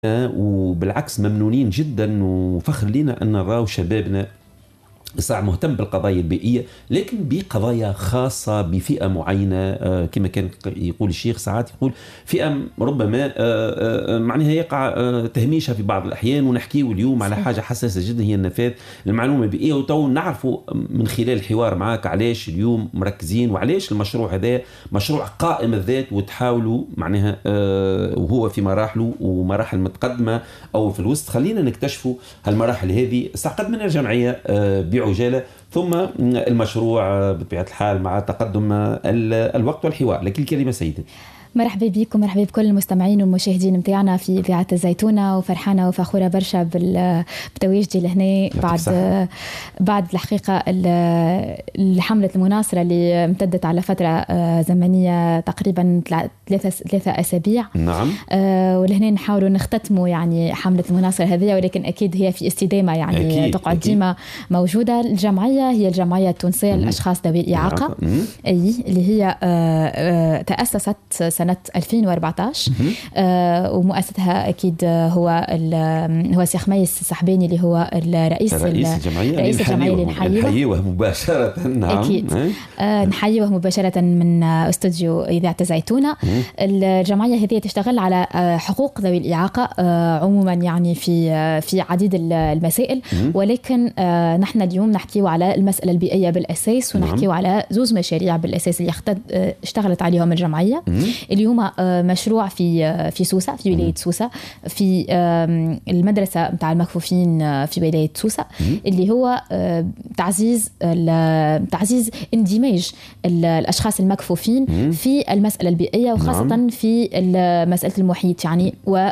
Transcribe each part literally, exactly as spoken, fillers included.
وبالعكس ممنونين جدا وفخر لنا أن نراو شبابنا صار مهتم بالقضايا البيئية، لكن بقضايا خاصة بفئة معينة. كما كان يقول الشيخ ساعات يقول فئة ربما معناها يقع تهميشها في بعض الأحيان، ونحكيه اليوم على حاجة حساسة جدا هي النفاذ المعلومة البيئية. وتو نعرفوا من خلال الحوار معك علاش اليوم مركزين وعلاش المشروع هذا مشروع قائم الذات، وتحاولوا معناها وهو في مراحله ومراحل متقدمة أو في الوسط. خلينا نكتشفوا هالمراحل هذه استعقد منها الجمعية بعجالة، ثم المشروع بطبيعة الحال مع تقدم الوقت والحوار. لكن الكلمة سيدي. مرحبا بكم، مرحبا بكل المستمعين والمشاهدين متاعنا في إذاعة الزيتونة، وفرحانة وفخورة برشا بتواجدي لهنا بعد صحيح. بعد الحقيقة الحملة المناصرة اللي امتدت على فترة زمنية تقريبا ثلاثة ثلاثة أسابيع. نعم. أه ولهنا نحاولوا نختتموا يعني حملة المناصرة هذه، ولكن أكيد هي في استدامة يعني أكيد. تقعد ديما موجودة. الجمعية هي الجمعية التونسية للأشخاص ذوي الإعاقة، أي اللي هي أه أه تأسست سنة ألفين وأربعة عشر، آه ومؤسسها أكيد هو هو سي خميس السحباني اللي هو الرئيس رئيس الجمعية. رئيس الجمعية اللي نحييه مباشرة. نعم. أكيد. آه نحييه مباشرة من استوديو إذاعة الزيتونة. الجمعية هذه تشتغل على حقوق ذوي الإعاقة آه عموما يعني في في عديد المسائل، ولكن آه نحن اليوم نحكيه على المسألة البيئية بالأساس، ونحكيه نعم. على زوز مشاريع بالأساس اللي اشتغلت عليهم الجمعية، اللي هما مشروع في في سوسة في ولاية سوسة، في المدرسة متاع المكفوفين في ولاية سوسة، اللي هو تعزيز تعزيز اندماج الأشخاص المكفوفين في المسألة البيئية، وخاصة في مسألة المحيط يعني، و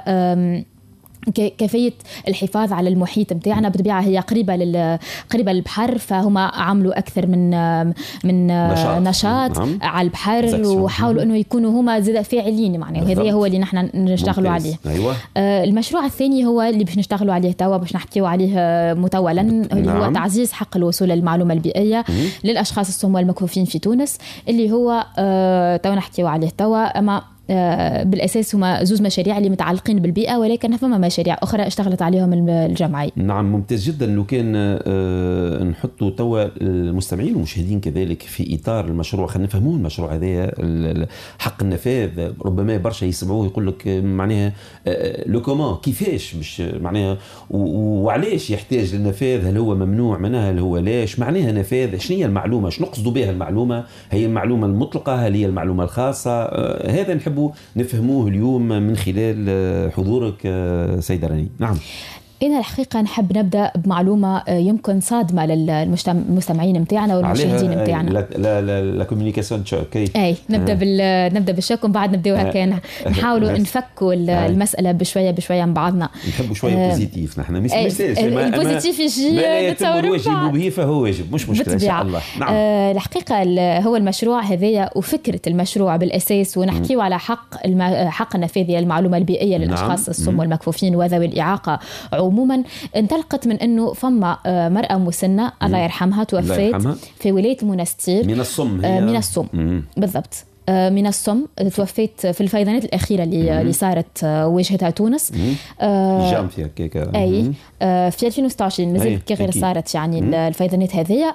كيفية الحفاظ على المحيط متاعنا. بطبيعة هي قريبة لل قريبة للبحر، فهم عملوا أكثر من من نشاط, نشاط نعم. على البحر، وحاولوا إنه يكونوا هما زاد فاعلين معناه، وهذا هو اللي نحن نشتغلوا عليه. أيوة. آه المشروع الثاني هو اللي باش نشتغلوا عليه توا، باش نحكيوا عليه مطولا، اللي نعم. هو تعزيز حق الوصول للمعلومة البيئية مم. للأشخاص الصم والمكفوفين في تونس، اللي هو آه توا نحكيوا عليه توا. أما بالأساس هما زوز مشاريع اللي متعلقين بالبيئة، ولكن فما مشاريع أخرى اشتغلت عليهم الجمعية. نعم، ممتاز جدا. لو كان نحطوا توا المستمعين والمشاهدين كذلك في إطار المشروع، خلينا نفهمون المشروع هذا حق النفاذ. ربما برشا يسمعوه يقول لك معناها لو كومون كيفاش مش معناها وعلاش يحتاج للنفاذ، هل هو ممنوع منها، هل هو لاش معناها نفاذ، شنو هي المعلومة، شنو نقصدوا بها المعلومة، هي المعلومة المطلقة، هل هي المعلومة الخاصة. هذا نحب نفهموه اليوم من خلال حضورك سيدة راني. نعم. أنا الحقيقة نحب نبدأ بمعلومة يمكن صادمة للمستمعين متاعنا والمشاهدين متاعنا. لا لا لا لا كوميونيكاسيون تشوك. أي نبدأ آه. بال نبدأ بالشك، وبعد نبدأ هكذا آه. نحاولوا نفكوا آه. المسألة بشوية بشوية من بعضنا. نحبوا شوية آه. بوزيتيف. نحن مش مثال البوزيتيف يجي نتصور واجب به فهو واجب، مش مشكلة إن شاء الله. نعم. آه الحقيقة هو المشروع هذايا وفكرة المشروع بالأساس، ونحكيه على حق الم... حق النفاذ المعلومة البيئية للأشخاص نعم. الصم والمكفوفين وذوي الإعاقة عموما. انطلقت من انه فما مرأة مسنة الله يرحمها توفيت في ولاية المنستير من الصم. هي من الصم بالضبط، من الصم توفيت في الفيضانات الأخيرة اللي, اللي صارت واجهتها تونس. جام فيها كيكا. أي في ألفين وستة وعشرين مازال كي غير صارت يعني مم. الفيضانات هذه،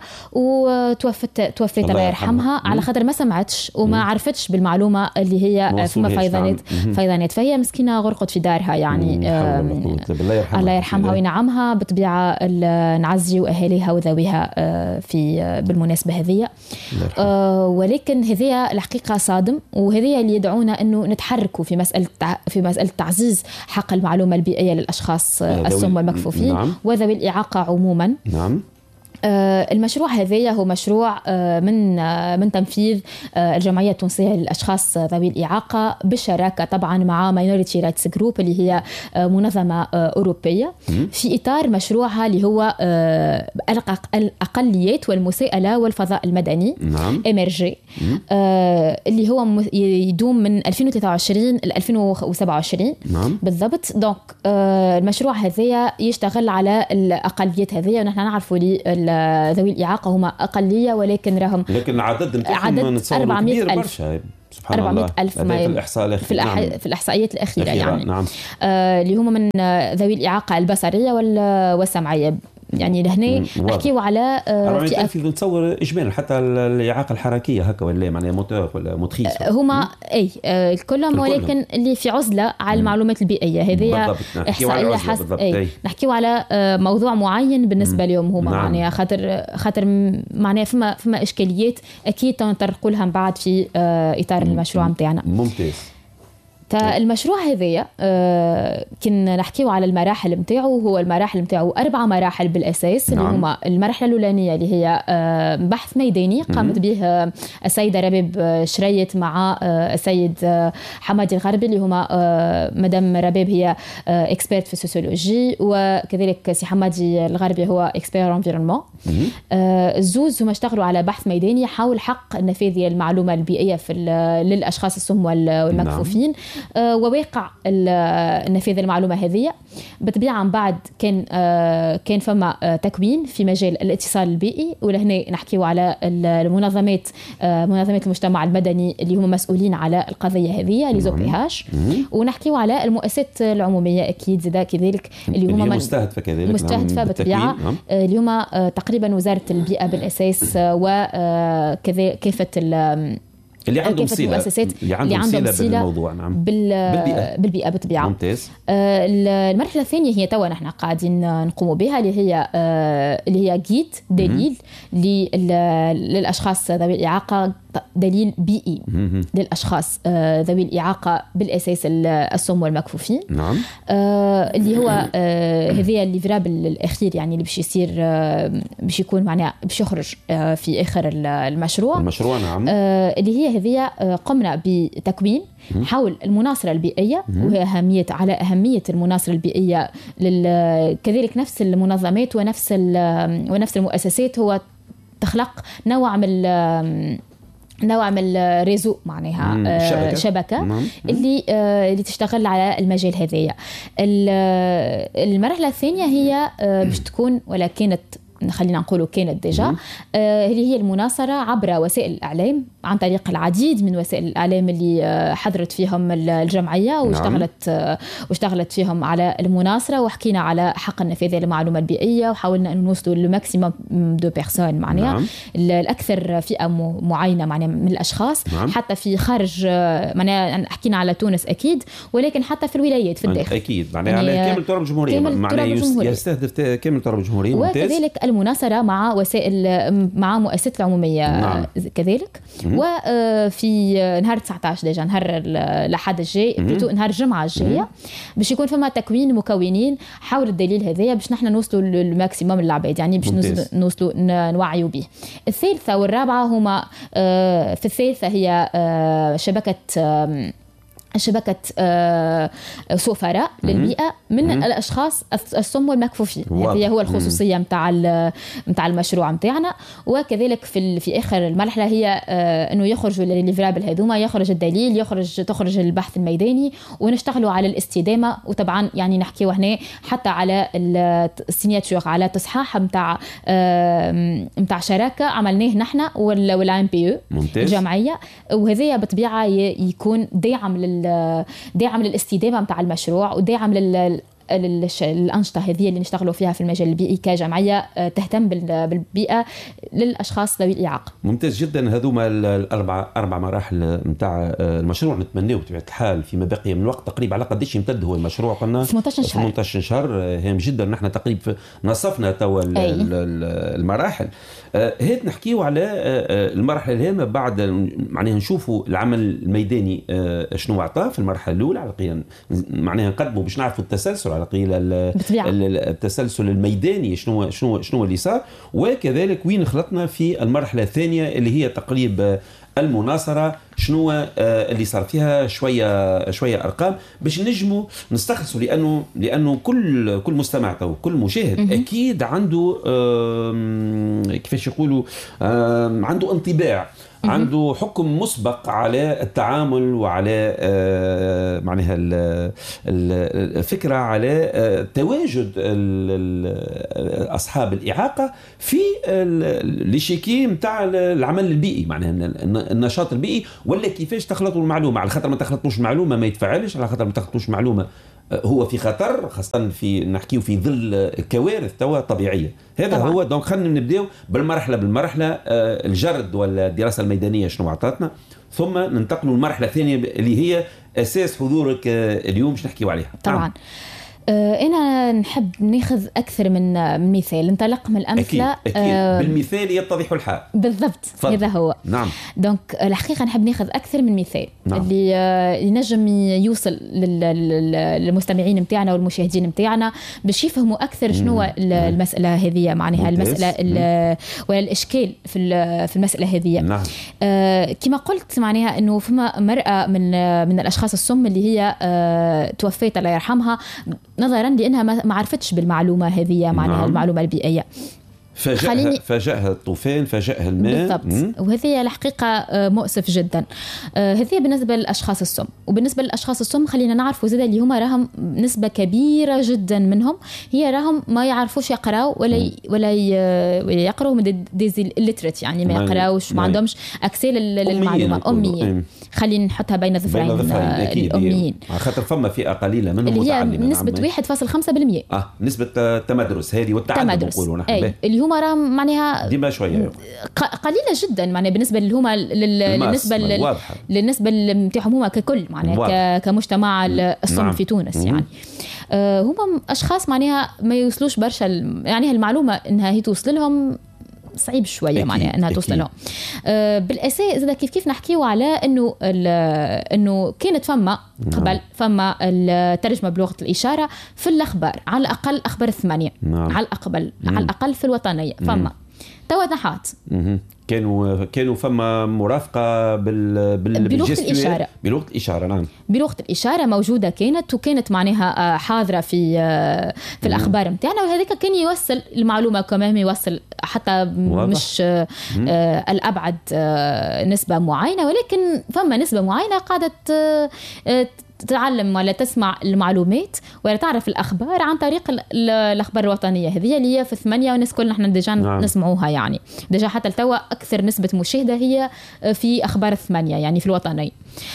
وتوفت توفيت الله يرحمها على خاطر ما سمعتش وما مم. عرفتش بالمعلومة اللي هي فما فيضانات فيضانات فهي مسكينة غرقت في دارها يعني. الله يرحمها وينعمها. بطبيعة نعزي أهاليها وذويها في بالمناسبة هذه. ولكن هذه الحقيقة صادم، وهذه اللي يدعونا انه نتحركوا في مساله في مساله تعزيز حق المعلومه البيئيه للاشخاص الصم والمكفوفين نعم. وذوي الاعاقه عموما. نعم. المشروع هذا هو مشروع من من تنفيذ الجمعية التونسية للأشخاص ذوي الإعاقة بالشراكة طبعا مع Minority Rights Group اللي هي منظمة أوروبية، في إطار مشروعها اللي هو الأقليات والمساءلة والفضاء المدني نعم. إم آر جي اللي هو يدوم من ألفين وثلاثة وعشرين ل ألفين وسبعة وعشرين نعم. بالضبط. دونك المشروع هذا يشتغل على الأقليات هذه، ونحن نعرفوا لي ذوي الإعاقة هم أقلية، ولكن راهم لكن العدد نتاعهم أربعمائة ألف أربعمائة ألف في الإحصاء الأخير. في, الأح... نعم. في الإحصائيات الأخيرة يعني نعم. آه اللي هم من ذوي الإعاقة البصرية والسمعية. يعني لهنا نحكيو على أربعمائة ألف نتصور إجمالا حتى الإعاقة الحركية هكا ولا معناها موتور ولا موتريس هما أي آه كلهم، ولكن اللي في عزلة على المعلومات البيئية هذه إحصائية حسب أي نحكيو على آه موضوع معين بالنسبة لهم هما. نعم. معناها خاطر خاطر معناها فما فما إشكاليات أكيد تنطرقوا لها بعد في آه إطار المشروع متاعنا. ممتاز. المشروع هذايا آه كنا نحكيه على المراحل متاعه. هو المراحل متاعه أربع مراحل بالأساس. نعم. اللي هما المرحلة الأولانية اللي هي آه بحث ميداني قامت به آه السيدة رباب شريت مع آه السيد آه حمادي الغربي اللي هما آه مدام رباب هي آه إكسبيرت في السوسيولوجي، وكذلك سي حمادي الغربي هو إكسبير انفيرونمون. آه الزوز هما اشتغلوا على بحث ميداني حول حق نفاذ المعلومة البيئية في للأشخاص السم والمكفوفين. نعم. آه وواقع النفاذ المعلومة هذه بطبيعة من بعد كان آه كان فما آه تكوين في مجال الاتصال البيئي، ولهنا نحكيو على المنظمات آه منظمات المجتمع المدني اللي هم مسؤولين على القضية هذه اللي زوبيهاش، ونحكيو على المؤسسات العمومية أكيد زدا كذلك اللي هم مستهدفة كذلك مستهدفة بطبيعة آه اللي هم آه تقريبا وزارة البيئة بالأساس آه وكذا كافة اللي عندهم صلة اللي عندهم صلة بالموضوع. نعم. بالبيئة. بالبيئة بالطبيعة. ممتاز. آه المرحلة الثانية هي توا نحن قاعدين نقوم بها اللي هي آه اللي هي جيد دليل للأشخاص ذوي الإعاقة، دليل بيئي للأشخاص آه ذوي الإعاقة بالأساس السم والمكفوفين. نعم. آه اللي هو آه هذه الليفرابل الأخير يعني اللي باش يصير آه باش يكون معناه باش يخرج آه في آخر المشروع. المشروع. نعم. آه اللي هي هذه قمنا بتكوين حول المناصرة البيئية، وهي أهمية على أهمية المناصرة البيئية كذلك نفس المنظمات ونفس ونفس المؤسسات هو تخلق نوع من نوع من الريزو معناها شبكة, شبكة اللي اللي تشتغل على المجال هذايا. المرحلة الثانية هي باش تكون ولا كانت خلينا نقوله كانت ديجا آه اللي هي المناصرة عبر وسائل الإعلام عن طريق العديد من وسائل الإعلام اللي آه حضرت فيهم الجمعية واشتغلت آه واشتغلت فيهم على المناصرة، وحكينا على حق النفاذ للمعلومة البيئية وحاولنا أن نوصلوا للماكسيموم دو بيرسون معناها. نعم. الأكثر فئة معينة معناها من الأشخاص. نعم. حتى في خارج معناها حكينا على تونس أكيد، ولكن حتى في الولايات في الداخل أكيد معناها يعني على كامل تراب الجمهورية معناها يستهدف كامل تراب الجمهورية. وكذلك المناصرة مع وسائل مع مؤسسات العمومية. نعم. كذلك. وفي نهار تسعة عشر ديجا نهار الأحد الجاي بلوتو نهار الجمعة الجاية باش يكون فما تكوين مكونين حول الدليل هذايا باش نحن نوصلوا للماكسيموم العباد يعني باش نوصلوا نوعيوا به. الثالثة والرابعة هما في الثالثة هي شبكة شبكة سفراء للبيئة من م- الأشخاص السم والمكفوفين. هذه هو الخصوصية متاع متاع المشروع متاعنا. وكذلك في في آخر المرحلة هي إنه يخرجوا للليفرابل هذوما، يخرج الدليل، يخرج تخرج البحث الميداني، ونشتغلوا على الاستدامة. وطبعا يعني نحكي هنا حتى على السيناتور على تصحيح متاع متاع شراكة عملناه نحن ولا ام بي او الجمعية، وهذه بطبيعة يكون داعم لل داعم للاستدامة متاع المشروع وداعم لل الأنشطة هذه اللي نشتغلوا فيها في المجال البيئي كجمعية تهتم بالبيئة للأشخاص ذوي الإعاقة. ممتاز جدا. هذوما الأربع أربع مراحل متاع المشروع. نتمناه بطبيعة الحال فيما بقي من الوقت تقريبا على قديش يمتد هو المشروع؟ قلنا ثمانية عشر شهر. ثمانية عشر شهر هام جدا. نحن تقريبا نصفنا توا المراحل. هيت نحكيو على المرحلة الهامة بعد معناها نشوفوا العمل الميداني شنو عطاه في المرحلة الأولى على قيام معناها نقدموا باش نعرفوا التسلسل على قيل التسلسل الميداني شنو شنو شنو اللي صار، وكذلك وين خلطنا في المرحلة الثانية اللي هي تقريب المناصرة شنو اللي صار فيها. شوية شوية أرقام باش نجموا نستخلصوا، لأنه لأنه كل كل مستمع أو كل مشاهد م- أكيد عنده كيفاش يقولوا عنده انطباع عنده حكم مسبق على التعامل وعلى آه معناها الفكرة على آه تواجد أصحاب الإعاقة في الشيكي متاع العمل البيئي، معناها النشاط البيئي، ولا كيفاش تخلطوا المعلومة. على خاطر ما تخلطوش معلومة ما يتفعلش، على خاطر ما تخلطوش معلومة هو في خطر، خاصة في نحكيو في ظل كوارث توا طبيعية. هذا طبعا. هو دونك خلينا نبداو بالمرحلة بالمرحلة، الجرد ولا الدراسة الميدانية شنو عطاتنا، ثم ننتقلوا للمرحلة الثانية اللي هي أساس حضورك اليوم باش نحكيو عليها. طبعا نعم. أنا نحب ناخذ أكثر من من مثال، ننطلق من الأمثلة. أكيد. أكيد. أه بالمثال يتضح الحال. بالضبط هذا هو. نعم. دونك الحقيقة نحب ناخذ أكثر من مثال. نعم. اللي ينجم يوصل للمستمعين متاعنا والمشاهدين متاعنا باش يفهموا أكثر شنو المسألة هذه، معناها المسألة ولا الإشكال في في المسألة هذه. نعم. أه كما قلت معناها إنه فما مرأة من من الأشخاص السم اللي هي أه توفيت الله يرحمها نظرا لأنها ما عرفتش بالمعلومة هذه، معناها نعم. المعلومة البيئية فاجأها فاجأها الطوفان، فاجأها الماء بالضبط. وهذه الحقيقة مؤسف جدا. هذه بالنسبة للأشخاص السم. وبالنسبة للأشخاص السم خلينا نعرفوا زيادة اللي هما راهم نسبة كبيرة جدا منهم هي راهم ما يعرفوش يقراوا ولا ولا يقروا من ديزي الليتريت، يعني ما يقراوش، ما عندهمش أكسيل للمعلومة، أميين. خلينا نحطها بين ظفرين الأميين، خاطر فما فئة قليلة منهم اللي هي نسبة واحد فاصلة خمسة بالمئة. اه نسبة التمدرس هذه والتعلم نقولوا نحن اللي هما راهم معناها ديما شويه قليله جدا، معناها بالنسبه اللي هما بالنسبه للنسبه نتاعهم هما ككل، معناها كمجتمع الصم نعم. في تونس مم. يعني آه هما اشخاص معناها ما يوصلوش برشا، يعني هالمعلومه انها هي توصل لهم صعيب شويه، معناها انها توصل لهم. آه بالاساس اذا كيف كيف نحكيوا على انه انه كانت فما قبل فما الترجمه بلغه الاشاره في الاخبار، على الاقل اخبار الثمانيه نعم. على الاقل مم. على الاقل في الوطنيه فما توا نحات كانوا كانوا فما مرافقه بال بلغه الاشاره بلغه الاشاره نعم بلغه الاشاره موجوده كانت، وكانت معناها حاضره في في الاخبار نتاعنا، وهذاك كان يوصل المعلومه كمان، يوصل حتى واضح. مش آه الابعد آه نسبه معينه، ولكن فما نسبه معينه قاعده آه تتعلم ولا تسمع المعلومات ولا تعرف الأخبار عن طريق الأخبار الوطنية هذه اللي هي في ثمانية، والناس كلنا احنا ديجا نعم. نسمعوها، يعني ديجا حتى التوا أكثر نسبة مشاهدة هي في أخبار الثمانية، يعني في الوطنية.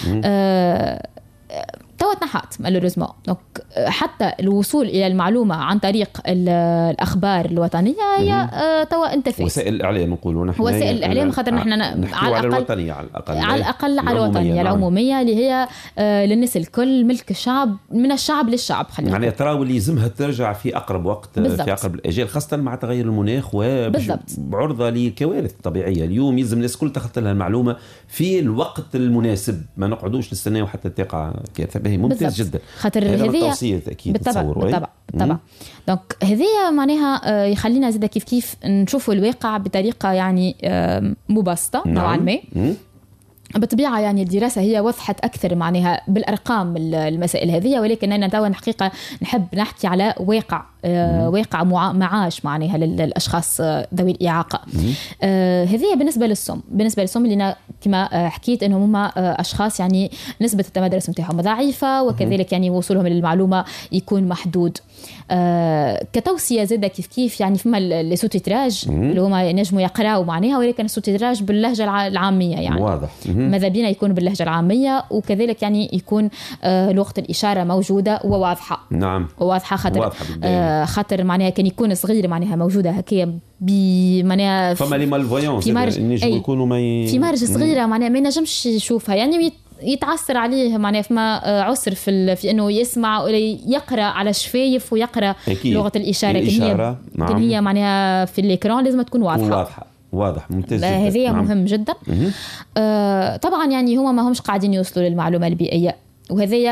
آه توا تنحات مالوريزمون، حتى الوصول الى المعلومه عن طريق الاخبار الوطنيه هي توا انتفاس. وسائل الاعلام نقولوا نحن، وسائل الاعلام خاطر نحن على الاقل الوطنيه على الاقل على الاقل على الوطنيه العموميه اللي هي للناس الكل، ملك الشعب، من الشعب للشعب، خلينا يعني تراوي اللي يلزمها ترجع في اقرب وقت بالزبط. في اقرب الاجال، خاصه مع تغير المناخ وعرضه لكوارث طبيعيه. اليوم يلزم الناس كل تخطى لها المعلومه في الوقت المناسب، ما نقعدوش نستناو حتى تقع كارثه. ممتاز جدا، خاطر هذه اكيد بالطبع بالطبع بالطبع. دونك هذه معناها يخلينا زيدا كيف كيف نشوفوا الواقع بطريقه يعني مبسطه نوعا ما. بالطبيعة يعني الدراسة هي وضحت أكثر معناها بالأرقام المسائل هذه، ولكن أنا توا الحقيقة نحب نحكي على واقع آه واقع معاش معناها للأشخاص ذوي الإعاقة. آه هذه بالنسبة للصم بالنسبة للصم اللي كما حكيت أنهم هم أشخاص يعني نسبة التمدرس متاعهم ضعيفة، وكذلك يعني وصولهم للمعلومة يكون محدود. آه كتوصية زادة كيف كيف يعني فما السوتيتراج اللي هما ينجموا يقراوا معناها، ولكن السوتيتراج باللهجة العامية، يعني واضح. ماذا بينا يكون باللهجة العامية، وكذلك يعني يكون آه لغة الإشارة موجودة وواضحة. نعم واضحة خاطر آه خاطر معناها كان يكون صغير معناها موجودة هكيا بمعناها فما لي مالفويونس ينجموا يكونوا ما ي... في مارج صغيرة معناها ما ينجمش يشوفها، يعني يتعثر عليه معناها فما عسر في في انه يسمع ولا يقرا على شفايف ويقرا أكيد. لغه الاشاره كان هي نعم. كان هي معناها في الاكران لازم تكون واضحه واضحه واضح ممتاز جدا. هذه نعم. مهم جدا. آه طبعا يعني هما ما همش قاعدين يوصلوا للمعلومه البيئيه، وهذه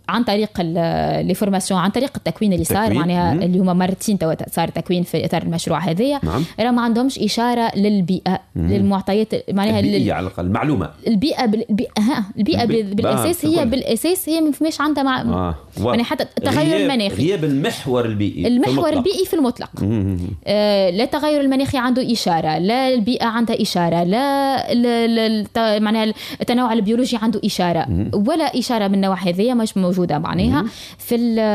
عن طريق لي فورماسيون، عن طريق التكوين اللي صار معناها اللي هما مرتين تو صار تكوين في اطار المشروع هذايا. نعم. راه ما عندهمش اشاره للبيئه، مم. للمعطيات معناها البيئة على الاقل معلومه. البيئه بالبيئه ها البيئه بالاساس هي بالاساس هي ما فماش عندها مع آه. يعني حتى التغير المناخي، غياب المحور البيئي المحور في البيئي في المطلق. آه لا التغير المناخي عنده اشاره، لا البيئه عندها اشاره، لا معناها التنوع البيولوجي عنده اشاره، مم. ولا اشاره من النوع هذه مش موجوده معناها في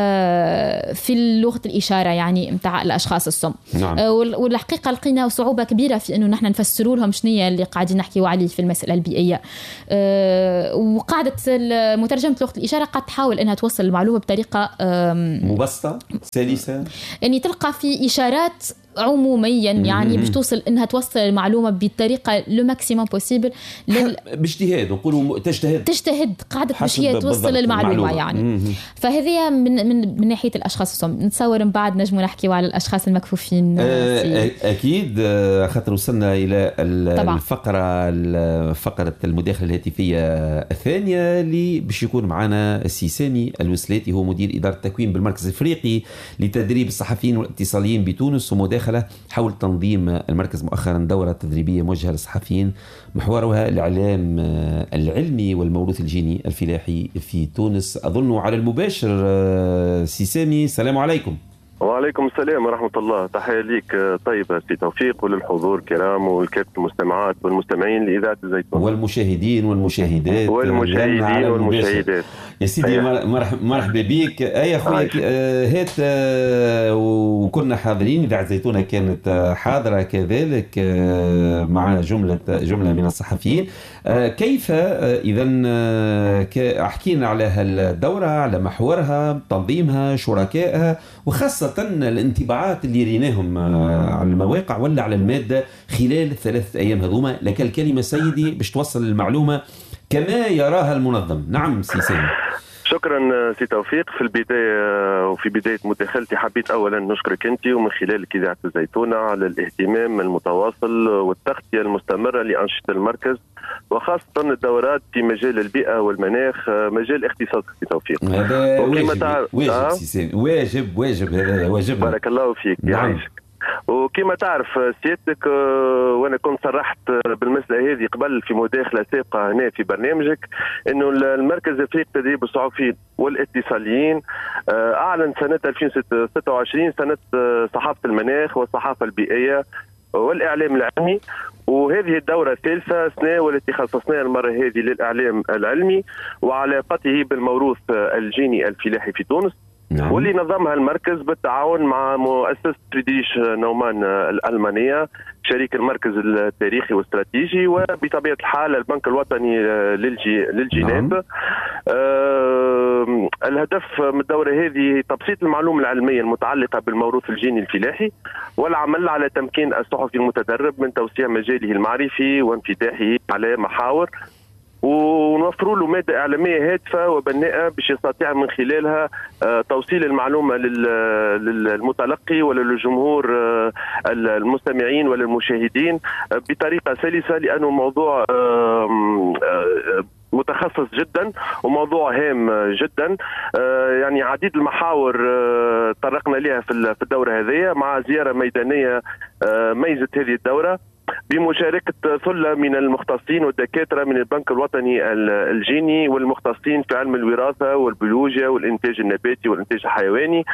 في لغه الاشاره يعني نتاع الاشخاص السم. نعم. آه والحقيقه لقينا صعوبه كبيره في انه نحن نفسروا لهم شنو اللي قاعدين نحكيوا عليه في المساله البيئيه. أه وقاعده مترجمه لغه الاشاره قد تحاول انها توصل المعلومه بطريقه مبسطه سلسه، يعني تلقى في اشارات عموميا يعني باش توصل انها توصل المعلومه بالطريقه لو ماكسيموم بوسيبل لل... باجتهاد نقولوا تجتهد تجتهد قاعده باش هي توصل المعلومه يعني. مم. فهذه من من من ناحيه الاشخاص السم. نتصور من بعد نجموا نحكيوا على الاشخاص المكفوفين. أه اكيد خاطر وصلنا الى الفقره فقره المداخله الهاتفيه الثانيه اللي باش يكون معنا السي سامي الوسلاتي، هو مدير اداره التكوين بالمركز الافريقي لتدريب الصحفيين والاتصاليين بتونس، ومداخله حول تنظيم المركز مؤخرا دورة تدريبية موجهة للصحفيين محورها الإعلام العلمي والموروث الجيني الفلاحي في تونس. أظن على المباشر سي سامي، السلام عليكم. وعليكم السلام ورحمة الله. تحية ليك طيبة سي توفيق وللحضور الكرام والكافة المستمعات والمستمعين لإذاعة الزيتون والمشاهدين والمشاهدات والمشاهدين والمشاهدات. يا سيدي مرحبا بك. أي أخويا هات وكنا حاضرين، إذاعة الزيتون كانت حاضرة كذلك مع جملة جملة من الصحفيين. كيف إذا أحكينا على هالدورة، على محورها، تنظيمها، شركائها، وخاصة الانطباعات اللي ريناهم على المواقع ولا على المادة خلال الثلاث أيام هذوما. لك الكلمة سيدي باش توصل المعلومة كما يراها المنظم. نعم سي سامي. شكرا سي توفيق. في البداية وفي بداية مداخلتي حبيت أولا نشكرك أنت ومن خلالك إذاعة الزيتونة على الاهتمام المتواصل والتغطية المستمرة لأنشطة المركز، وخاصة الدورات في مجال البيئة والمناخ، مجال اختصاص سي توفيق. هذا واجب تعرف... واجب آه؟ سي واجب واجب هذا واجب. بارك الله فيك. نعم. يعيشك. وكما تعرف سيادتك وانا كنت صرحت بالمساله هذه قبل في مداخله سابقه هنا في برنامجك انه المركز الافريقي لتدريب الصحفيين والاتصاليين اعلن سنه ألفين وستة وعشرين سنه صحافه المناخ والصحافه البيئيه والاعلام العلمي، وهذه الدوره الثالثه سنه والتي خصصناها المره هذه للاعلام العلمي وعلاقته بالموروث الجيني الفلاحي في تونس. نعم. واللي نظمها المركز بالتعاون مع مؤسسة فريدريش نومان الألمانية شريك المركز التاريخي والاستراتيجي، وبطبيعة الحال البنك الوطني للجي للجينات. نعم. آه الهدف من الدورة هذه تبسيط المعلومة العلمية المتعلقة بالموروث الجيني الفلاحي والعمل على تمكين الصحفي المتدرب من توسيع مجاله المعرفي وانفتاحه على محاور، ونوفروا له مادة إعلامية هادفة وبناءة باش يستطيع من خلالها توصيل المعلومة للمتلقي وللجمهور المستمعين وللمشاهدين بطريقة سلسة، لأنه موضوع متخصص جدا وموضوع هام جدا. يعني عديد المحاور طرقنا لها في الدورة هذه مع زيارة ميدانية ميزت هذه الدورة بمشاركة ثلة من المختصين والدكاترة من البنك الوطني الجيني والمختصين في علم الوراثة والبيولوجيا والإنتاج النباتي والإنتاج الحيواني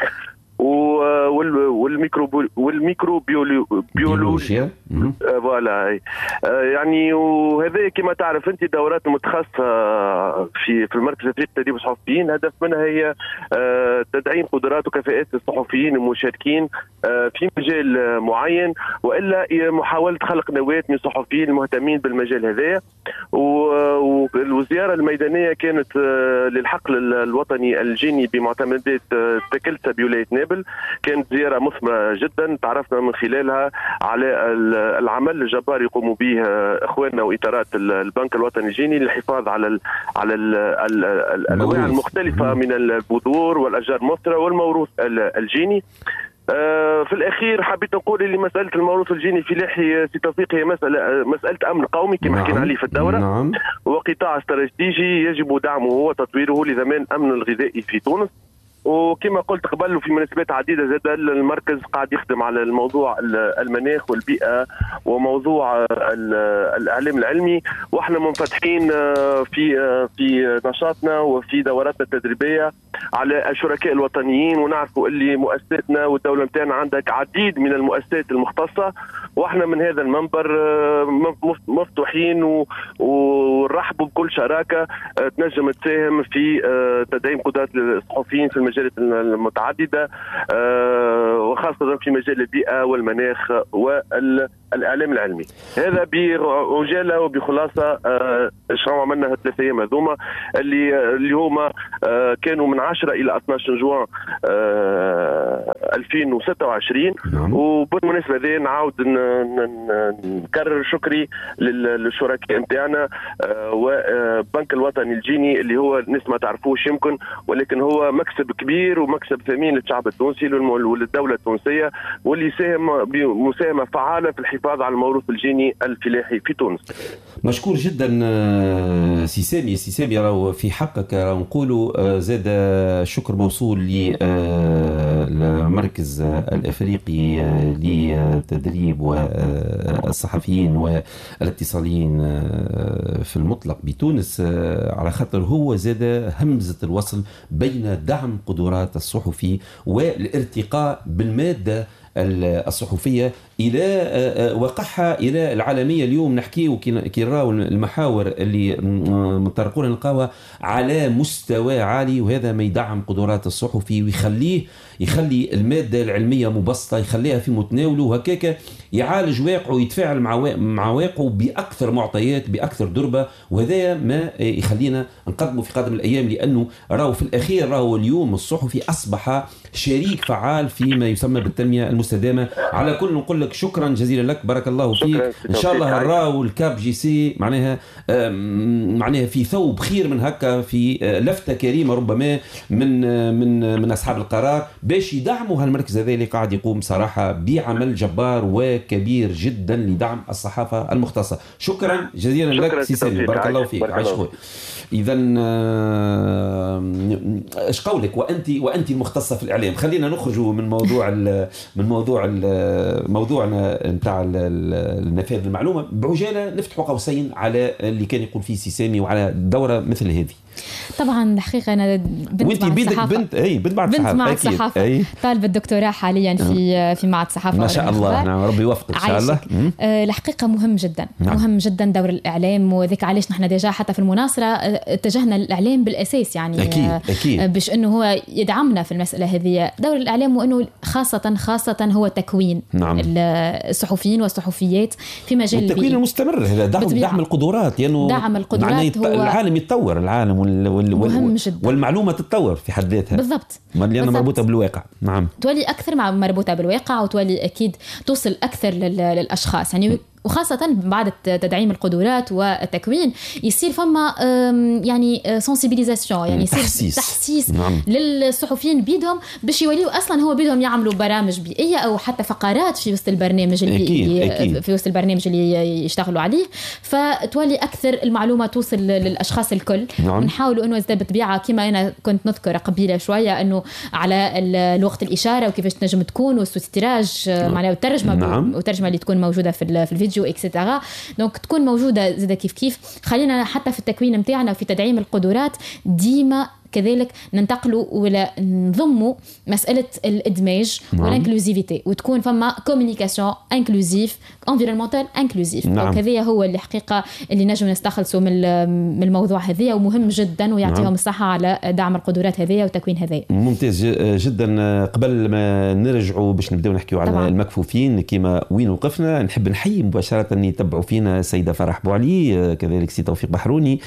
والميكرو والميكروبيولوجيا. فوالا يعني وهذا كما تعرف انت دورات متخصصه في في المركز الافريقي لتدريب الصحفيين، هدف منها هي تدعيم قدرات وكفاءات الصحفيين المشاركين في مجال معين، والا محاوله خلق نواه من صحفيين المهتمين بالمجال هذا. والزياره الميدانيه كانت للحقل الوطني الجيني بمعتمدات تكلسة بولايه نابل، كانت زياره مثمره جدا تعرفنا من خلالها على العمل الجبار يقوم به اخواننا واطارات البنك الوطني الجيني للحفاظ على ال على ال ال الانواع المختلفه من البذور والاشجار المثمره والموروث الجيني. في الاخير حبيت نقول اللي مساله الموروث الجيني الفلاحي سي توفيق هي مساله مساله امن قومي كما نعم. حكينا عليه في الدوره. نعم. وقطاع استراتيجي يجب دعمه وتطويره لضمان امن الغذائي في تونس. وكما قلت قبل وفي مناسبات عديده زاد المركز قاعد يخدم على الموضوع المناخ والبيئه وموضوع الاعلام العلمي، واحنا منفتحين في في نشاطنا وفي دوراتنا التدريبيه على الشركاء الوطنيين، ونعرفوا اللي مؤسساتنا والدوله نتاعنا عندك عديد من المؤسسات المختصه، واحنا من هذا المنبر مفتوحين ونرحبوا بكل شراكه تنجم تساهم في تدعيم قدرات الصحفيين في المجالات المتعدده وخاصه في مجال البيئه والمناخ والاعلام العلمي. هذا بعجاله وبخلاصه شنو عملنا هالثلاث ايام هذوما اللي اللي هما كانوا من عشرة الى اثناش جوان ألفين وستة وعشرين. نعم. وبالمناسبه هذه نعاود نكرر شكري للشركاء نتاعنا وبنك الوطني الجيني اللي هو الناس ما تعرفوش يمكن، ولكن هو مكسب كبير ومكسب ثمين للشعب التونسي وللدوله التونسيه، واللي ساهم بمساهمه فعاله في الحفاظ على الموروث الجيني الفلاحي في تونس. مشكور جدا سي سامي. سي سامي راهو في حقك راهو نقولوا زاد شكر موصول للمركز الافريقي لتدريب والصحفيين والاتصاليين في المطلق بتونس، على خاطر هو زاد همزة الوصل بين دعم قدرات الصحفي والارتقاء بالمادة الصحفية إلى وقعها إلى العالمية. اليوم نحكي كي نراو المحاور اللي متطرقون نلقاوها على مستوى عالي، وهذا ما يدعم قدرات الصحفي ويخليه يخلي المادة العلمية مبسطة، يخليها في متناوله، وهكاك يعالج واقعه ويتفاعل مع مع واقعه بأكثر معطيات بأكثر دربة. وهذا ما يخلينا نقدمه في قادم الأيام، لأنه راهو في الأخير راهو اليوم الصحفي أصبح شريك فعال فيما يسمى بالتنمية المستدامة. على كل نقول لك شكرا جزيلا لك، بارك الله فيك. إن شاء الله راهو الكاب جي سي معناها معناها في ثوب خير من هكا، في لفتة كريمة ربما من من من أصحاب القرار باش يدعموا هالمركز هذا اللي قاعد يقوم صراحة بعمل جبار وكبير جدا لدعم الصحافة المختصة. شكرا جزيلا لك سي سامي، بارك الله فيك. عايش خويا. إذا ايش قولك وأنت وأنت المختصة في الإعلام؟ خلينا نخرجوا من موضوع من موضوع موضوعنا نتاع النفاذ المعلومة بعجالة، نفتحوا قوسين على اللي كان يقول فيه سي سامي وعلى دورة مثل هذه. طبعا الحقيقة أنا بنت مع الصحافة، بنت أي بنت مع الصحافة, مع الصحافة. أي. طالبة الدكتوراه حاليا في في معهد الصحافة ما شاء الله. نعم ربي يوفقك إن شاء الله. آه الحقيقة مهم جدا. نعم. مهم جدا دور الإعلام، وذيك علاش نحن ديجا حتى في المناصرة اتجهنا للإعلام بالأساس، يعني أكيد. أكيد. باش إنه هو يدعمنا في المسألة هذه. دور الإعلام وإنه خاصة خاصة هو تكوين. نعم. الصحفيين والصحفيات في مجال التكوين المستمر، هذا دعم دعم القدرات، لأنه يعني دعم القدرات هو العالم يتطور، العالم وال وال وال والمعلومة تتطور في حد ذاتها. بالضبط. لأنها مربوطة بالواقع. نعم. تولي أكثر مع مربوطة بالواقع، وتولي أكيد توصل أكثر للأشخاص يعني. وخاصة بعد تدعيم القدرات والتكوين يصير فما يعني سنسيبيليزاسيون، يعني يصير تحسيس, تحسيس نعم. للصحفيين بيدهم باش يوليوا أصلا هو بيدهم يعملوا برامج بيئية أو حتى فقرات في وسط البرنامج اللي أكيد. أكيد. في وسط البرنامج اللي يشتغلوا عليه، فتولي أكثر المعلومة توصل للأشخاص الكل. نعم. نحاولوا إنه إذا بطبيعة كما أنا كنت نذكر قبيلة شوية إنه على الوقت الإشارة وكيفاش تنجم تكون والسوتيراج معناه والترجمة. نعم. والترجمة اللي تكون موجودة في الفيديو اكسترا، دونك تكون موجودة زي كيف كيف. خلينا حتى في التكوين متاعنا وفي تدعيم القدرات ديما كذلك ننتقلوا ولا نضموا مسألة الإدماج والانكلوزيفيتي، وتكون فما كوميونيكاسيون انكلوزيف انفيرونمنتال انكلوزيف. دونك هذه هو اللي حقيقة اللي نجم نستخلصوا من الموضوع هذه، ومهم جدا ويعطيهم نعم. الصحة على دعم القدرات هذه وتكوين هذه. ممتاز جدا. قبل ما نرجعوا باش نبداو نحكيوا على طبعا. المكفوفين كما وين وقفنا، نحب نحيي مباشرة أن يتبعوا فينا سيدة فرح بوعلي، كذلك سي توفيق بحروني،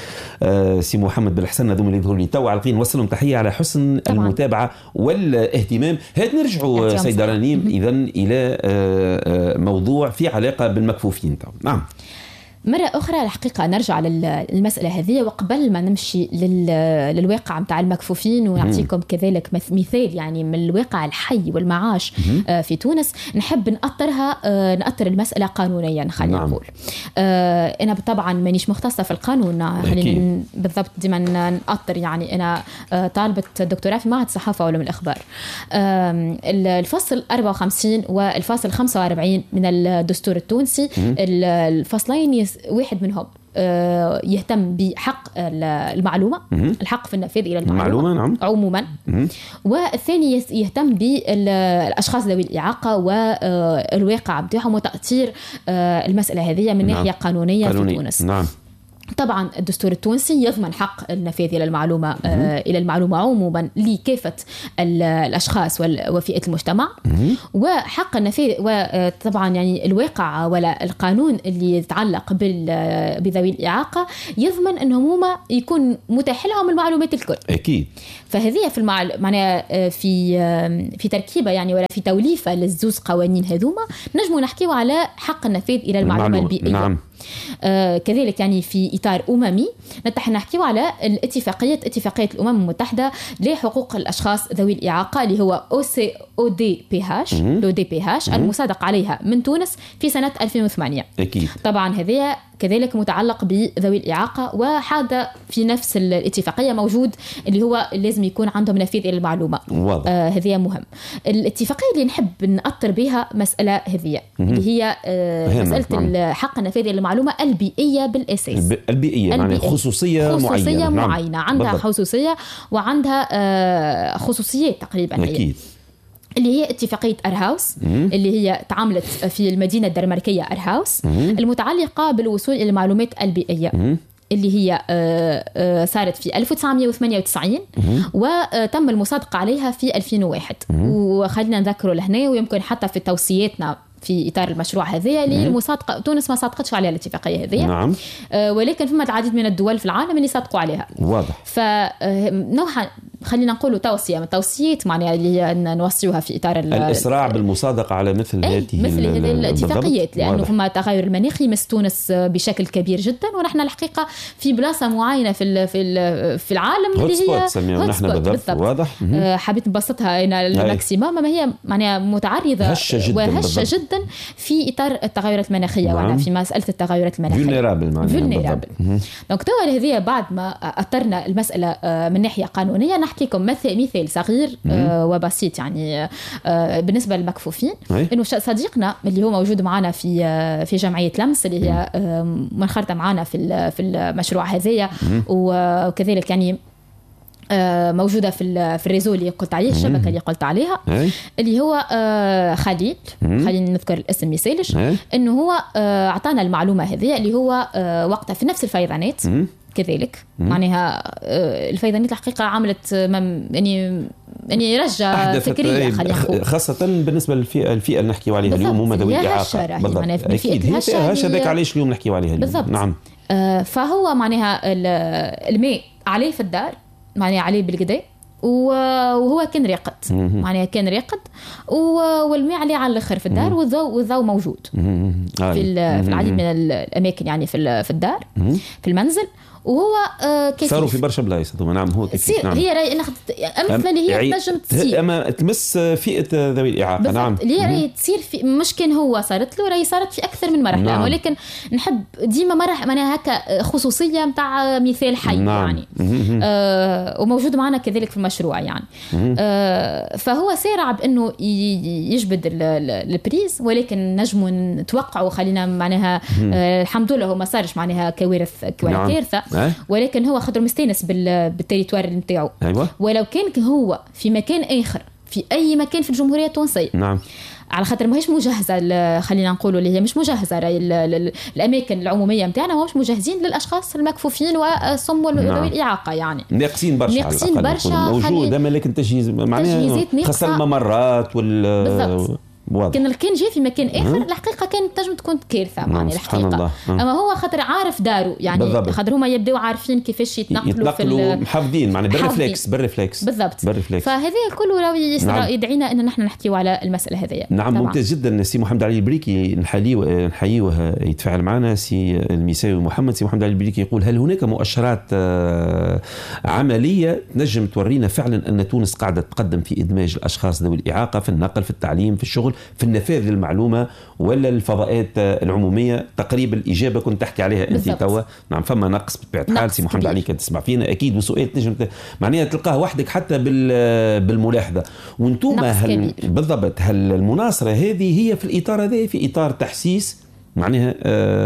سي محمد بالحسن، هذوما اللي يظهروا لي تو على نوصلهم تحية على حسن طبعا. المتابعة والاهتمام. هاد نرجعوا سيدة رنيم إذن إلى موضوع في علاقة بالمكفوفين. نعم. مرة أخرى الحقيقة نرجع للمسألة هذه، وقبل ما نمشي للواقع متاع المكفوفين ونعطيكم كذلك مثال يعني من الواقع الحي والمعاش في تونس، نحب نأطرها نأطر المسألة قانونيا. خلينا نعم. نقول أنا طبعا مانيش مختصة في القانون، خلينا بالضبط ديما نأطر، يعني أنا طالبة دكتوراه في معهد الصحافة وعلوم الإخبار. الفصل أربعة وخمسين والفصل خمسة وأربعين من الدستور التونسي، الفصلين واحد منهم يهتم بحق المعلومة، الحق في النفاذ إلى المعلومة نعم. عموما، والثاني يهتم بالأشخاص ذوي الإعاقة والواقع بتاعهم وتأطير المسألة هذه من ناحية نعم. قانونية قانوني. في تونس نعم. طبعا الدستور التونسي يضمن حق النفاذ إلى المعلومة آه إلى المعلومة عموما لكافة الأشخاص وفئات المجتمع، وحق النفاذ. وطبعا يعني الواقع ولا القانون اللي يتعلق بذوي الإعاقة يضمن أنهم هما يكون متاح لهم المعلومات الكل أكيد. فهذه في المعل... معناها في في تركيبة يعني ولا في توليفة للزوز قوانين هذوما نجمو نحكيو على حق النفاذ إلى المعلومة المعلومة. البيئية نعم. آه كذلك يعني في إطار أممي نتح نحكيو على الاتفاقية اتفاقية الأمم المتحدة لحقوق الأشخاص ذوي الإعاقة اللي هو أو سي أو دي بي إتش لو دي بي إتش المصادق عليها من تونس في سنة ألفين وثمانية. أكيد. طبعا هذه كذلك متعلق بذوي الإعاقة، وهذا في نفس الاتفاقية موجود اللي هو لازم يكون عندهم نفاذ إلى المعلومة. آه هذه مهم. الاتفاقية اللي نحب نأطر بها مسألة هذه اللي هي آه مسألة حق النفاذ إلى المعلومة البيئية بالأساس. البيئية يعني خصوصية, خصوصية معينة, معينة. نعم. عندها بالضبط. خصوصية وعندها آه خصوصيات تقريبا. أكيد. اللي هي اتفاقية أرهاوس اللي هي تعاملت في المدينة الدنماركية أرهاوس المتعلقة بالوصول إلى المعلومات البيئية اللي هي صارت في ألف وتسعمائة وثمانية وتسعين وتم المصادقة عليها في ألفين وواحد. وخلينا نذكره لهنا، ويمكن حتى في توصياتنا في إطار المشروع هذه اللي المصادقة تونس ما صادقتش عليها الاتفاقية هذه نعم. آه ولكن فما العديد من الدول في العالم اللي صادقوا عليها. واضح. فنوعا خلينا نقوله توصية من توصيات معناها اللي نوصيوها في إطار الإسراع بالمصادقة على مثل هذه مثل هذه الاتفاقيات، لأنه فما تغير المناخي مس تونس بشكل كبير جدا، ونحن الحقيقة في بلاصة معينة في في في العالم اللي هي نحن بالضبط. واضح. آه حبيت نبسطها هنا الماكسيموم، ما هي معناها متعرضة هشة جدا, وهشة جدا في إطار التغيرات المناخية. نعم. وأنا في مسألة التغيرات المناخية vulnerable معناها. دونك توا هذه بعد ما أطرنا المسألة من ناحية قانونية نحكيكم مثل مثال صغير آه وبسيط يعني آه بالنسبة للمكفوفين. إنه صديقنا اللي هو موجود معنا في آه في جمعية لمس اللي هي آه منخرطة معنا في في المشروع هذايا، وكذلك يعني موجودة في في الريزو اللي قلت عليه، الشبكة اللي قلت عليها اللي هو خليل. خلينا نذكر الاسم مثالش، إنه هو أعطانا المعلومة هذه اللي هو وقتها في نفس الفيضانات كذلك. معناها الفيضانات الحقيقة عملت يعني يعني رجع فكرية خلينا خاصة بالنسبة للفئة الفئة اللي نحكي عليها اليوم هم ذوي الإعاقة. أكيد هي هاشة ذاك علاش اليوم نحكي عليها اليوم. نعم. فهو معناها الماء عليه في الدار، معناها عليه بالقدا، وهو كان راقد، معناها كان راقد والماء عليه على الاخر في الدار، والضوء والضوء موجود في في العديد من الاماكن يعني في في الدار في المنزل. وهو كيف صاروا في برشا بلايص. نعم هو كيف. نعم. هي راي امثله اللي هي تنجم تصير اما تمس فئه ذوي الاعاقه. نعم اللي هي راي تصير في مش كان هو صارت له راي صارت في اكثر من مرحله. نعم. ولكن نحب ديما مرح معناها هكا خصوصيه نتاع مثال حي. نعم. يعني آه وموجود معنا كذلك في المشروع يعني آه فهو سارع بانه يجبد البريز، ولكن نجموا نتوقعوا خلينا معناها آه الحمد لله هو ما صارش معناها كوارث كوارث. نعم. ولكن هو خاطر مستانس بالتريتوار نتاعو. أيوة. ولو كان هو في مكان آخر في أي مكان في الجمهورية التونسية. نعم. على خاطر ما هيش مجهزة، خلينا نقولوا اللي هي مش مجهزة الأماكن العمومية متاعنا، ومش مجهزين للأشخاص المكفوفين والصم وذوي الإعاقة يعني ناقصين برشا ناقصين برشا موجودة، لكن تجهيز معناها خاصة الممرات وال بالضبط. كان كان جاي في مكان اخر الحقيقه كانت تنجم تكون كارثه معناها الحقيقه. اما هو خاطر عارف دارو يعني خاطر هما يبداو عارفين كيفاش يتنقلوا في محافظين معناها بالريفلكس بالريفلكس بالضبط بالريفلكس. فهذا الكل راهي نعم. يدعينا ان نحن نحكيو على المساله هذه. نعم ممتاز جدا. سي محمد علي البريكي نحييه نحييه يتفاعل معنا. سي المساوي محمد سي محمد علي البريكي يقول هل هناك مؤشرات عمليه تنجم تورينا فعلا ان تونس قاعده تقدم في ادماج الاشخاص ذوي الاعاقه في النقل في التعليم في الشغل في النفاذ للمعلومه ولا الفضاءات العموميه؟ تقريبا الاجابه كنت تحكي عليها انت توا. نعم فما نقص بطبيعه الحال. سي محمد علي كان تسمع فينا اكيد وسؤال تنجم معناها تلقاه وحدك حتى بالملاحظه. وانتم هل بالضبط هل المناصره هذه هي في الاطار هذا في اطار تحسيس معناها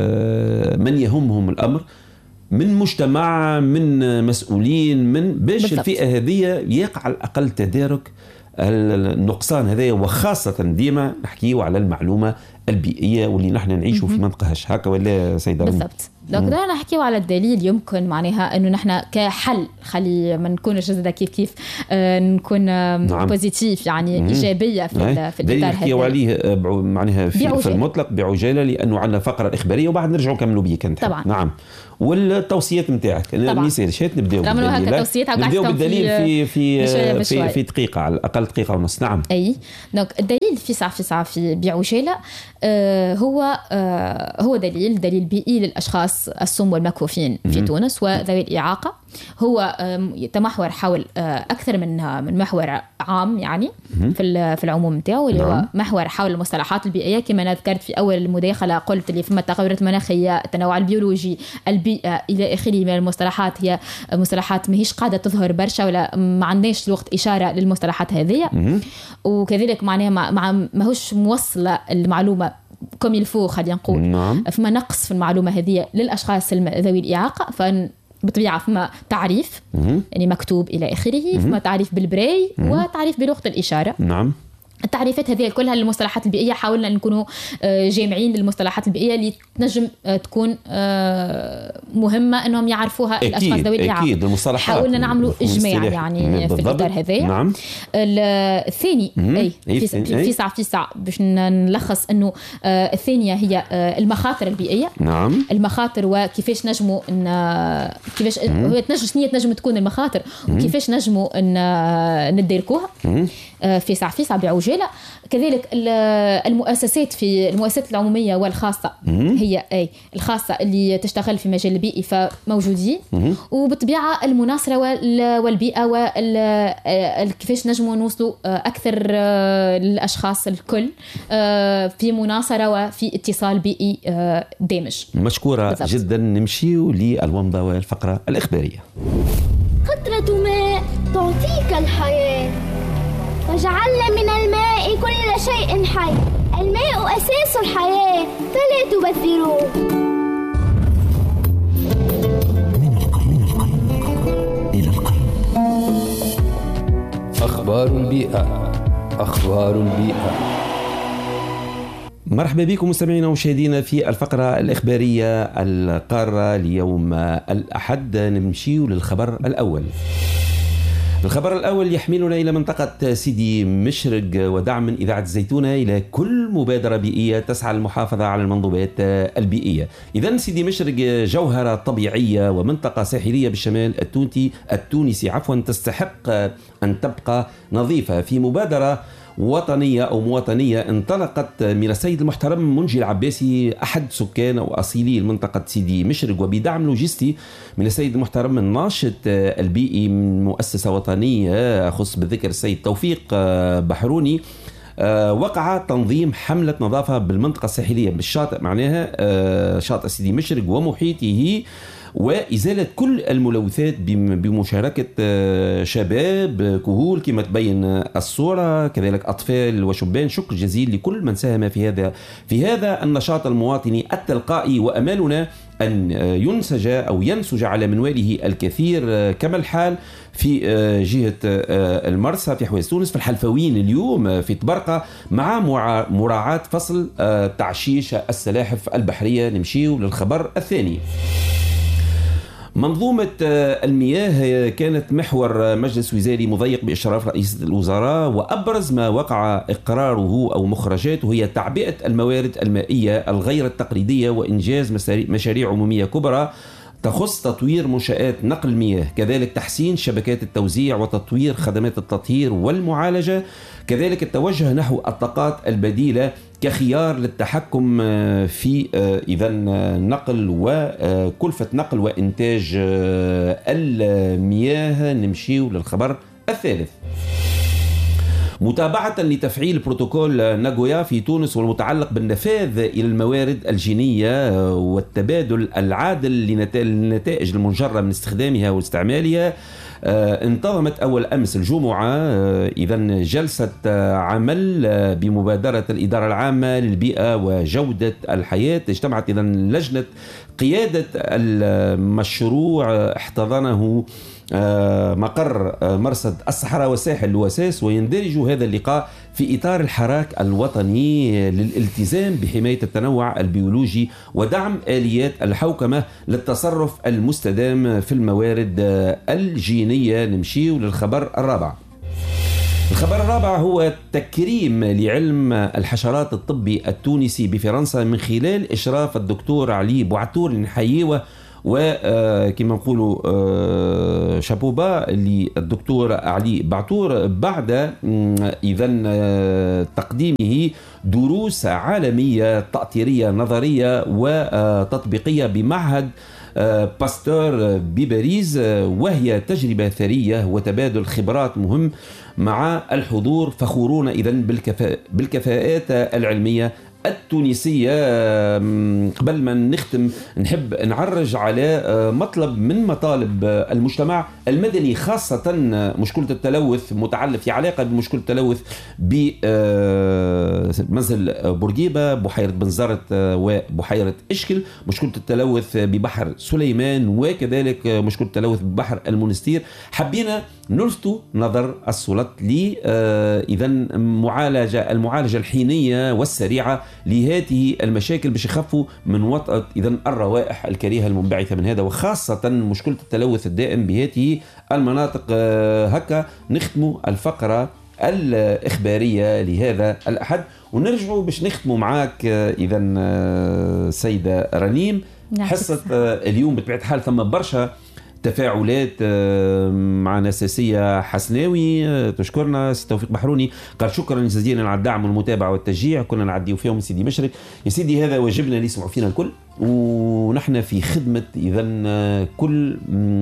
من يهمهم الامر من مجتمع من مسؤولين من باش بالضبط. الفئه هذه يقع على الاقل تدارك النقصان هذا وخاصه ديما نحكيو على المعلومه البيئيه واللي نحن نعيشوا في منطقه هش هكا ولا سيدة بالضبط. دونك دائما نحكيو على الدليل يمكن معناها انه نحن كحل خلي ما نكونش زاده كيف كيف آه نكون نعم. بوزيتيف يعني مم. ايجابيه في نعم. في الاطار هذا نحكيو عليه معناها في, في المطلق بعجاله لانه عندنا فقره اخباريه وبعد نرجعوا نكملوا بيك انت. طبعا نعم. والتوصيات نتاعك المثال شات نبداو نبداو بالدليل في في في, في في دقيقه على الاقل دقيقه ونص. نعم اي دونك الدليل في ساعه في ساعه في بعجاله آه هو آه هو دليل دليل بيئي للاشخاص الصم والمكفوفين في تونس وذوي الإعاقة. هو يتمحور حول أكثر من من محور عام يعني في في العموم نتاعو اللي هو محور حول المصطلحات البيئية كما أنا ذكرت في أول المداخلة قلت اللي فما التغيرات المناخية التنوع البيولوجي البيئة إلى آخره من المصطلحات. هي مصطلحات ماهيش قاعدة تظهر برشا ولا ما عندناش الوقت إشارة للمصطلحات هذه وكذلك معناها ما ماهوش موصلة المعلومة كم يلفو خلينا نقول. نعم. فما نقص في المعلومة هذه للأشخاص ذوي الإعاقة فبطبيعة فما تعريف مم. يعني مكتوب إلى آخره. فما تعريف بالبراي مم. وتعريف بلغة الإشارة. نعم. التعريفات هذه كلها للمصطلحات البيئية حاولنا نكونوا جامعين للمصطلحات البيئية اللي تنجم تكون مهمة أنهم يعرفوها الأشخاص ذوي الإعاقة. أكيد المصطلحات حاولنا نعملوا إجماع يعني في الإطار هذا. نعم. الثاني أي في, في ساعة في ساعة باش نلخص أنه الثانية هي المخاطر البيئية. نعم. المخاطر وكيفاش نجموا إن كيفاش هو تنجم شنية تنجم تكون المخاطر وكيفاش نجموا إن نديركوها في ساعة في ساعة بعوجة. كذلك المؤسسات في المؤسسات العمومية والخاصة هي أي الخاصة اللي تشتغل في مجال البيئي فموجودين وبالطبيعة المناصرة والبيئة وكيفاش نجموا نوصلوا أكثر للأشخاص الكل في مناصرة وفي اتصال بيئي دامج. مشكورة بالضبط. جدا. نمشيو للومضة والفقرة الإخبارية. قطرة ماء تعطيك الحياة وجعلنا من الماء كل شيء حي. الماء أساس الحياة فلا تبذروه. من القلب إلى القلب. أخبار البيئة. أخبار البيئة. مرحبا بكم مستمعينا ومشاهدينا في الفقرة الإخبارية القارة ليوم الأحد. نمشيو للخبر الأول. الخبر الأول يحملنا إلى منطقة سيدي مشرق ودعم من إذاعة الزيتونة إلى كل مبادرة بيئية تسعى للمحافظة على المنظومات البيئية. إذن سيدي مشرق جوهرة طبيعية ومنطقة ساحلية بالشمال التونسي التونسي عفوا تستحق أن تبقى نظيفة. في مبادرة وطنية أو مواطنية انطلقت من السيد المحترم منجي العباسي أحد سكان أو أصيلي المنطقة سيدي مشرق وبدعم لوجستي من السيد المحترم الناشط البيئي من مؤسسة وطنية خص بالذكر السيد توفيق بحروني. وقع تنظيم حملة نظافة بالمنطقة الساحلية بالشاطئ معناها شاطئ سيدي مشرق ومحيطه وإزالة كل الملوثات بمشاركة شباب كهول كما تبين الصورة كذلك أطفال وشبان. شكر جزيل لكل من ساهم في هذا في هذا النشاط المواطني التلقائي وأمالنا أن ينسج أو ينسج على منواله الكثير كما الحال في جهة المرسى في حوايج تونس في الحلفوين اليوم في طبرقة مع مراعاة فصل تعشيش السلاحف البحرية. نمشيو للخبر الثاني. منظومة المياه كانت محور مجلس وزاري مضيق بإشراف رئيس الوزراء، وأبرز ما وقع إقراره أو مخرجاته هي تعبئة الموارد المائية الغير التقليدية وإنجاز مشاريع عمومية كبرى تخص تطوير منشآت نقل المياه، كذلك تحسين شبكات التوزيع وتطوير خدمات التطهير والمعالجة، كذلك التوجه نحو الطاقات البديلة كخيار للتحكم في إذا نقل وكلفة نقل وإنتاج المياه. نمشيو للخبر الثالث. متابعة لتفعيل بروتوكول ناغويا في تونس والمتعلق بالنفاذ إلى الموارد الجينية والتبادل العادل للنتائج المنجرة من استخدامها واستعمالها، انتظمت أول أمس الجمعة إذا جلسة عمل بمبادرة الإدارة العامة للبيئة وجودة الحياة. اجتمعت إذا لجنة قيادة المشروع احتضنه مقر مرصد الصحراء والساحل لوساس، ويندرج هذا اللقاء في إطار الحراك الوطني للالتزام بحماية التنوع البيولوجي ودعم آليات الحوكمة للتصرف المستدام في الموارد الجينية. نمشي للخبر الرابع. الخبر الرابع هو تكريم لعلم الحشرات الطبي التونسي بفرنسا من خلال إشراف الدكتور علي بوعتور النحيوة، وكما نقولوا شابوبا للدكتور علي بعتور بعد إذا تقديمه دروس عالمية تأطيرية نظرية وتطبيقية بمعهد باستور بباريس، وهي تجربة ثرية وتبادل خبرات مهم مع الحضور. فخورون إذن بالكفاء بالكفاءات العلمية التونسية. قبل ما نختم نحب نعرج على مطلب من مطالب المجتمع المدني، خاصة مشكلة التلوث متعلق في علاقة بمشكلة التلوث بمنزل بورقيبة، بحيرة بنزرت وبحيرة إشكل، مشكلة التلوث ببحر سليمان، وكذلك مشكلة التلوث ببحر المنستير. حبينا نلفتوا نظر السلطات لي إذا معالجة المعالجة الحينية والسريعة لهذه المشاكل باش يخفوا من وطأة إذا الروائح الكريهة المنبعثة من هذا، وخاصة مشكلة التلوث الدائم بهذه المناطق. هكا نختموا الفقرة الإخبارية لهذا الأحد، ونرجعوا باش نختموا معاك إذا سيدة رنيم حصة اليوم. بطبيعة الحال ثم برشا تفاعلات معنا ساسية حسناوي تشكرنا، سي توفيق بحروني قال شكرا جزيلا على الدعم والمتابعة والتشجيع، كنا نعديو فيهم سيدي مشرق. يا سيدي هذا واجبنا اللي يسمعوا فينا الكل، ونحن في خدمة إذا كل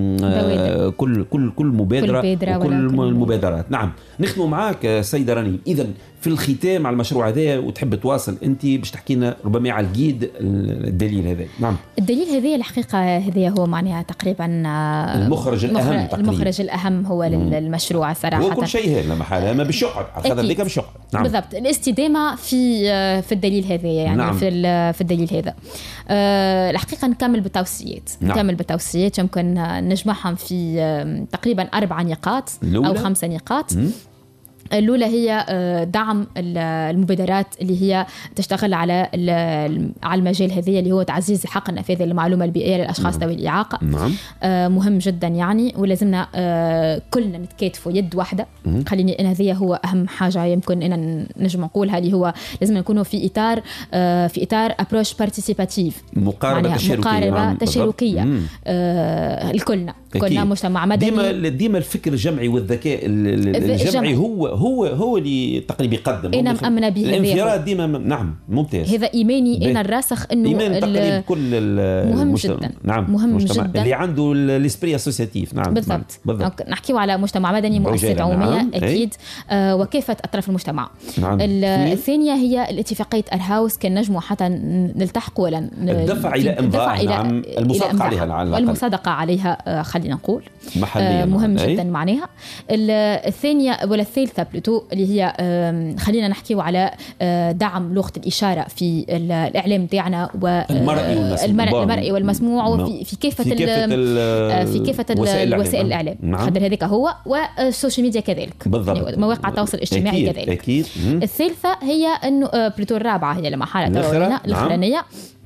كل كل كل مبادرة وكل المبادرات. نعم نخدموا معاك سيدة رنيم. إذا في الختام على المشروع هذا وتحب تواصل أنت باش تحكي لنا ربما على الجيد الدليل هذا. نعم الدليل هذا الحقيقة هذا هو معناها تقريبا المخرج الأهم تقريبا. المخرج الأهم هو للمشروع صراحة. هو كل شيء هنا محالة ما بالشقة هذا ذيك بالشقة. نعم بالضبط الاستدامة في في الدليل هذا يعني. نعم. في في الدليل هذا أه الحقيقة نكمل بالتوصيات. نعم. نكمل بالتوصيات يمكن نجمعهم في تقريبا أربع نقاط أو خمسة نقاط. م- الأولى هي دعم المبادرات اللي هي تشتغل على على المجال هذا اللي هو تعزيز حق النفاذ للمعلومة البيئية للأشخاص ذوي الإعاقة. نعم. مهم جدا يعني، ولازمنا كلنا نتكاتفوا يد واحدة. خليني أن هذه هو أهم حاجة يمكن أن نجم نقولها، اللي هو لازم نكونوا في إطار في إطار أبروش بارتيسيباتيف، مقاربة يعني تشاركية. مقاربة تشاركية الكلنا كلنا مجتمع مدني. ديما ديما الفكر الجمعي والذكاء الجمعي هو هو هو اللي تقريبا يقدم. انا مأمنه به الانفراد ديما. نعم ممتاز. هذا ايماني انا الراسخ انه ايمان تقريبا كل مهم المجتمع. جدا. نعم مهم جدا اللي عنده الاسبري اسوسياتيف. نعم بالضبط, بالضبط. نحكيو على مجتمع مدني مؤسسات عموميه. نعم. اكيد آه وكافه اطراف المجتمع. نعم. الثانيه هي الاتفاقيه ارهاوس، كان نجموا حتى نلتحق ولا الدفع الى امضاء. نعم المصادقه عليها على والمصادقه عليها آه خلينا نقول محليا. آه مهم أي. جدا معناها. الثانيه ولا الثالثه بلوتو اللي هي خلينا نحكيو على دعم لغة الإشارة في الإعلام تاعنا والمرئي والمسموع وفي في كافة في كافة, في كافة الوسائل الإعلام. نعم. خاطر هذيك هو والسوشيال ميديا كذلك. بالضبط. يعني مواقع التواصل الاجتماعي كذلك. أكيد. الثالثة هي إنه بلوتو الرابعة هي لما حالة الأخرانية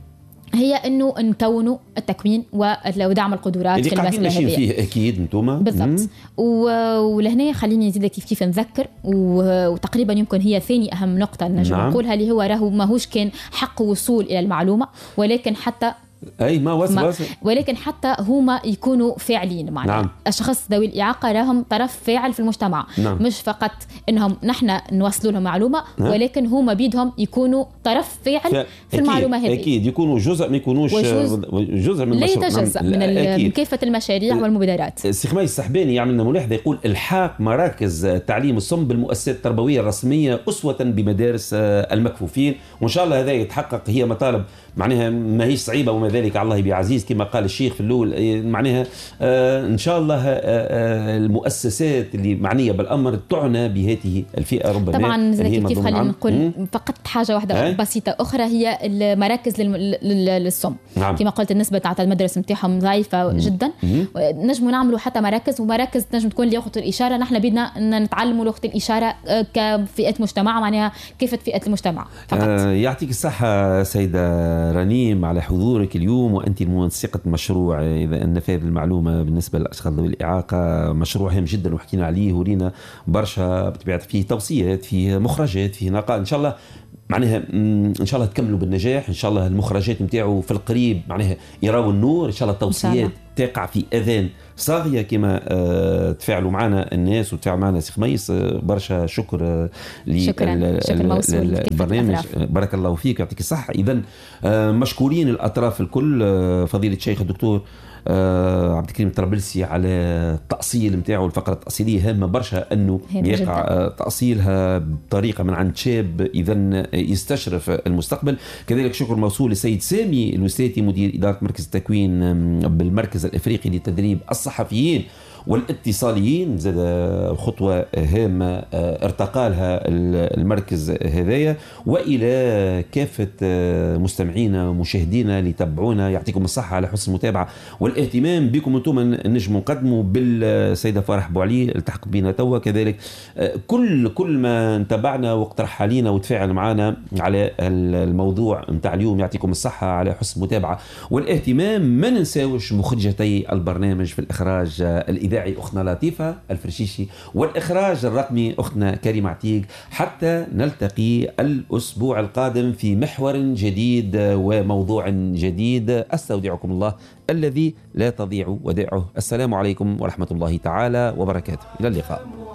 هي انه نكونوا التكوين ودعم القدرات في المسألة هذه فيه اكيد انتم بالضبط. ولهنا خليني نزيد كيف كيف نذكر، وتقريبا يمكن هي ثاني اهم نقطه نجم نعم. نقولها اللي هو راهو ماهوش كان حق وصول الى المعلومه، ولكن حتى اي ما وصل ما ولكن حتى هما يكونوا فاعلين معنا. نعم. الاشخاص ذوي الاعاقه راهم طرف فاعل في المجتمع. نعم. مش فقط انهم نحن نوصلوا لهم معلومه، نعم. ولكن هما بيدهم يكونوا طرف فاعل في أكيد. المعلومه هذه اكيد يكونوا جزء، ما يكونوش جزء من لا يتجزأ نعم. من, من كافه المشاريع والمبادرات. السي خميس السحباني يعملنا ملاحظه يقول الحاق مراكز تعليم الصم بالمؤسسات التربويه الرسميه اسوه بمدارس المكفوفين، وان شاء الله هذا يتحقق. هي مطالب معناها ما هيش صعيبه وما ذلك على الله بعزيز كما قال الشيخ في الاول. معناها آه ان شاء الله آه آه المؤسسات اللي معنيه بالامر تعنى بهذه الفئه ربما. طبعا زي كيف خلينا نقول فقط حاجه واحده أه؟ بسيطه اخرى، هي المراكز للصم. نعم. كما قلت النسبه تاع المدرسه نتاعهم ضعيفه جدا. نجموا نعملوا حتى مراكز، ومراكز نجم تكون لغه الاشاره. نحن بدنا نتعلموا لغه الاشاره كفئه مجتمع، معناها كيف فئه المجتمع فقط. آه يعطيك الصحه سيده رنيم على حضورك اليوم، وأنت منسقة مشروع إذا أن فيه المعلومة بالنسبة للأشخاص ذوي الإعاقة. مشروع هام جدا وحكينا عليه ورينا برشا بطبيعة فيه توصيات، فيه مخرجات، فيه نقاط. إن شاء الله معناها إن شاء الله تكملوا بالنجاح. إن شاء الله المخرجات نتاعو في القريب معناها يراو النور. إن شاء الله التوصيات تقع في أذان صاغية كما آه تفاعلوا معنا الناس وتفاعلوا معنا سي خميس. آه برشا شكر آه للبرنامج. بارك الله فيك يعطيك الصحة. إذن آه مشكورين الأطراف الكل. آه فضيلة الشيخ الدكتور آه عبد الكريم الطرابلسي على التأصيل متاعه. الفقرة التأصيلية هامة برشا أنه يقع آه تأصيلها بطريقة من عند شاب إذن يستشرف المستقبل. كذلك شكر موصول للسيد سامي الوساتي مدير إدارة مركز التكوين بالمركز الأفريقي لتدريب الصحفيين والاتصاليين. زاد خطوة هامة ارتقى لها المركز هذايا. وإلى كافة مستمعينا ومشاهدينا اللي تابعونا يعطيكم الصحة على حسن المتابعة والاهتمام بكم. انتم نجم نقدموا بالسيدة فرح بوعلي التحق بنا توا. كذلك كل كل ما انتبعنا واقترح علينا وتفاعل معنا على الموضوع متاع اليوم يعطيكم الصحة على حسن المتابعة والاهتمام. ما ننساوش مخرجتي البرنامج في الإخراج الإذاعي أختنا لطيفة الفرشيشي، والإخراج الرقمي أختنا كريمة عتيق. حتى نلتقي الأسبوع القادم في محور جديد وموضوع جديد. أستودعكم الله الذي لا تضيع ودائعه. السلام عليكم ورحمة الله تعالى وبركاته. إلى اللقاء.